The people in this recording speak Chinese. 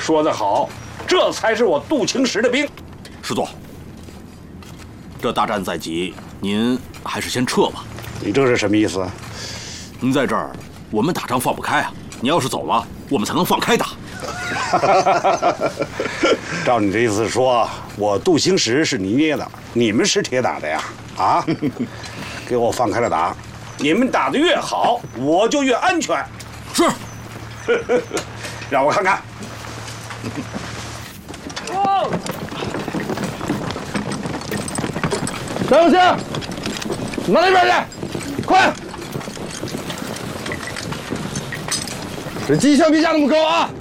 说得好，这才是我杜青石的兵。 师座，这大战在即，您还是先撤吧。 你这是什么意思？ 您在这儿，我们打仗放不开啊。你要是走了，我们才能放开打。 照你的意思说，我杜青石是泥捏的，你们是铁打的呀？啊，给我放开了打，你们打得越好，我就越安全。 是， 让我看看。 张永清，往那边去，快！这机枪别架那么高啊！